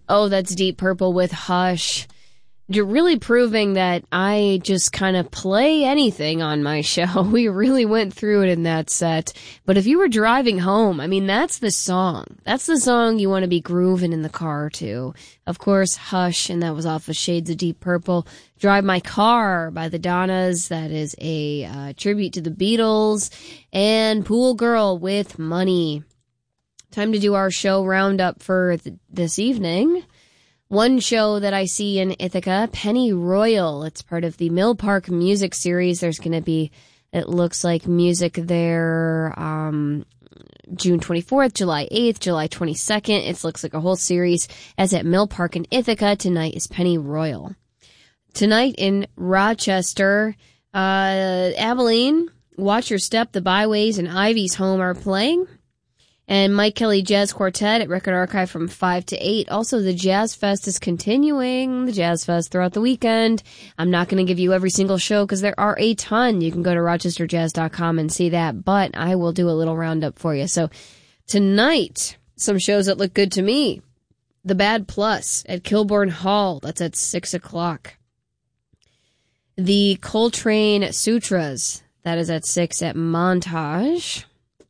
Oh, that's Deep Purple with Hush. You're really proving that I just kind of play anything on my show. We really went through it in that set. But if you were driving home, I mean, that's the song. That's the song you want to be grooving in the car to. Of course, Hush, and that was off of Shades of Deep Purple. Drive My Car by the Donnas. That is a tribute to the Beatles. And Pool Girl with Money. Time to do our show roundup for this evening. One show that I see in Ithaca, Penny Royal. It's part of the Mill Park Music Series. There's going to be, it looks like, music there June 24th, July 8th, July 22nd. It looks like a whole series. As at Mill Park in Ithaca, tonight is Penny Royal. Tonight in Rochester, Abilene, Watch Your Step, The Byways, and Ivy's Home are playing. And Mike Kelly Jazz Quartet at Record Archive from 5 to 8. Also, the Jazz Fest is continuing. The Jazz Fest throughout the weekend. I'm not going to give you every single show because there are a ton. You can go to rochesterjazz.com and see that. But I will do a little roundup for you. So tonight, some shows that look good to me. The Bad Plus at Kilbourne Hall. That's at 6 o'clock. The Coltrane Sutras. That is at 6 at Montage.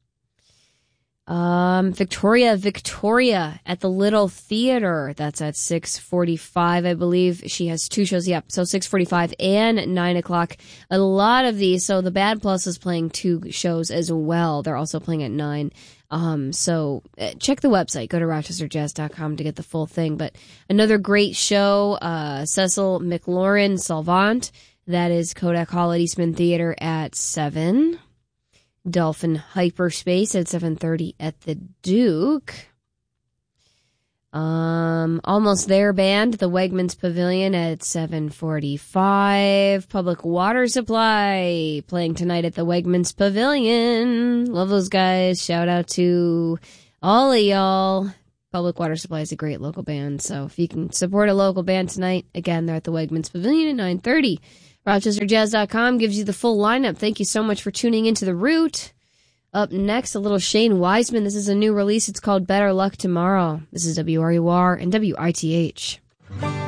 Victoria at the Little Theater. That's at 6:45, I believe. She has two shows. Yep. So 6:45 and 9 o'clock. A lot of these. So the Bad Plus is playing two shows as well. They're also playing at 9. So check the website. Go to rochesterjazz.com to get the full thing. But another great show, Cecil McLaurin Salvant. That is Kodak Hall at Eastman Theater at 7. Dolphin Hyperspace at 7:30 at the Duke. Almost There Band, the Wegmans Pavilion at 7:45. Public Water Supply playing tonight at the Wegmans Pavilion. Love those guys. Shout out to all of y'all. Public Water Supply is a great local band, so if you can support a local band tonight, again, they're at the Wegmans Pavilion at 9:30. RochesterJazz.com gives you the full lineup. Thank you so much for tuning into The Root. Up next, a little Shane Wiseman. This is a new release. It's called Better Luck Tomorrow. This is WRUR and WITH.